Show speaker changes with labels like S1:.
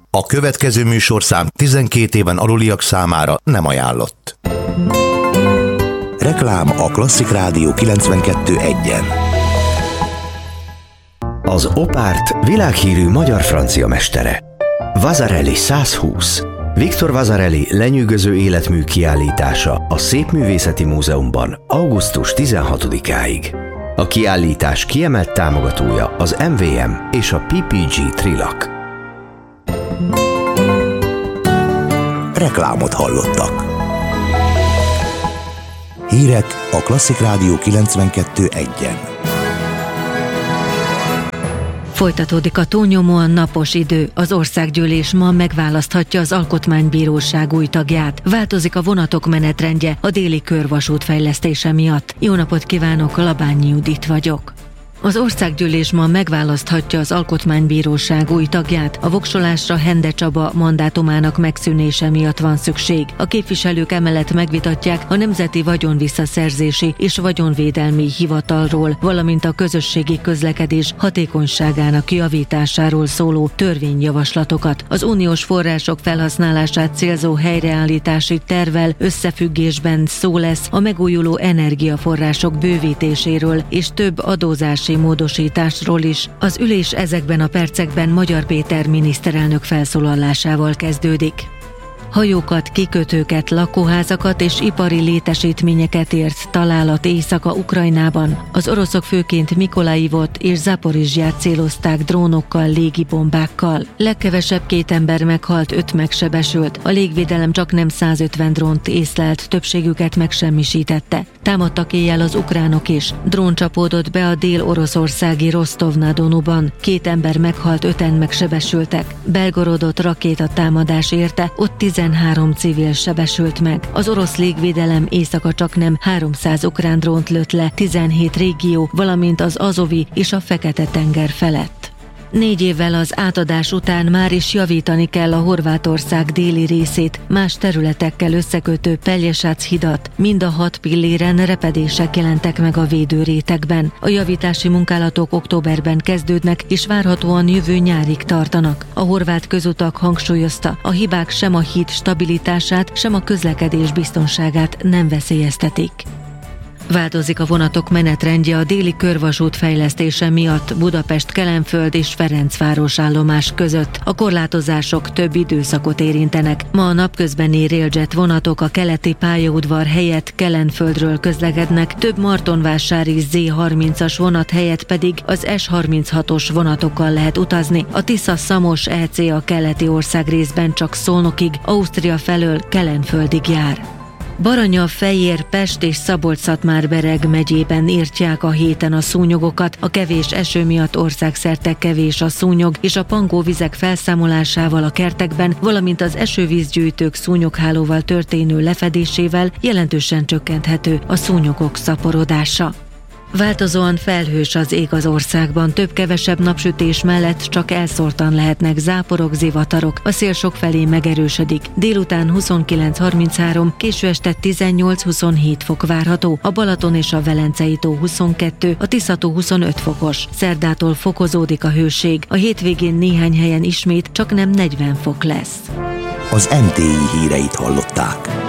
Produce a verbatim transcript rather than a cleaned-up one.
S1: A következő műsorszám tizenkét éven aluliak számára nem ajánlott. Reklám a Klasszik Rádió kilencvenkettő egyen.
S2: Az Opárt világhírű magyar-francia mestere. Vasarely százhúsz. Viktor Vasarely lenyűgöző életmű kiállítása a Szépművészeti Múzeumban augusztus tizenhatodikáig. A kiállítás kiemelt támogatója az em vé em és a pé pé gé Trilak.
S1: Reklámot hallottak. Hírek a Klasszik Rádió kilencvenkettő egyen.
S3: Folytatódik a túlnyomóan napos idő. Az országgyűlés ma megválaszthatja az Alkotmánybíróság új tagját. Változik a vonatok menetrendje a déli körvasút fejlesztése miatt. Jó napot kívánok, Labányi Judit vagyok. Az országgyűlés ma megválaszthatja az Alkotmánybíróság új tagját. A voksolásra Hende Csaba mandátumának megszűnése miatt van szükség. A képviselők emellett megvitatják a Nemzeti Vagyonvisszaszerzési és Vagyonvédelmi Hivatalról, valamint a közösségi közlekedés hatékonyságának javításáról szóló törvényjavaslatokat. Az uniós források felhasználását célzó helyreállítási tervvel összefüggésben szó lesz a megújuló energiaforrások bővítéséről és több adózási módosításról is. Az ülés ezekben a percekben Magyar Péter miniszterelnök felszólalásával kezdődik. Hajókat, kikötőket, lakóházakat és ipari létesítményeket ért találat Észak-Ukrajnában. Az oroszok főként Mikolajivot és Zaporizsját célozták drónokkal, légibombákkal. Legkevesebb két ember meghalt, öt megsebesült. A légvédelem csaknem százötven drónt észlelt, többségüket megsemmisítette. Támadtak éjjel az ukránok is. Drón csapódott be a dél-oroszországi Rostov-na-Donuban. Két ember meghalt, öten megsebesültek. Belgorodot rakétatámadás érte, ott tizenhárom civil sebesült meg. Az orosz légvédelem éjszaka csaknem háromszáz ukrán drónt lőtt le tizenhét régió, valamint az Azovi és a Fekete-tenger felett. Négy évvel az átadás után már is javítani kell a Horvátország déli részét, más területekkel összekötő Pelješac hidat. Mind a hat pilléren repedések jelentek meg a védőrétegben. A javítási munkálatok októberben kezdődnek, és várhatóan jövő nyárig tartanak. A horvát közutak hangsúlyozta, a hibák sem a híd stabilitását, sem a közlekedés biztonságát nem veszélyeztetik. Változik a vonatok menetrendje a déli körvasút fejlesztése miatt Budapest, Kelenföld és Ferencváros állomás között. A korlátozások több időszakot érintenek. Ma a napközbeni railjet vonatok a keleti pályaudvar helyett Kelenföldről közlekednek, több martonvásári zé harmincas vonat helyett pedig az es harminchatos vonatokkal lehet utazni. A Tisza-Szamos é cé a keleti országrészben csak Szolnokig, Ausztria felől Kelenföldig jár. Baranya, Fejér, Pest és Szabolcs-Szatmár-Bereg megyében írtják a héten a szúnyogokat. A kevés eső miatt országszerte kevés a szúnyog, és a pangóvizek felszámolásával a kertekben, valamint az esővízgyűjtők szúnyoghálóval történő lefedésével jelentősen csökkenthető a szúnyogok szaporodása. Változóan felhős az ég az országban, több-kevesebb napsütés mellett csak elszórtan lehetnek záporok, zivatarok. A szél sokfelé megerősödik. Délután huszonkilenc harminchárom, késő este tizennyolc huszonhét fok várható, a Balaton és a Velencei-tó huszonkettő, a Tisza-tó huszonöt fokos. Szerdától fokozódik a hőség, a hétvégén néhány helyen ismét csak nem negyven fok lesz.
S1: Az em té i híreit hallották.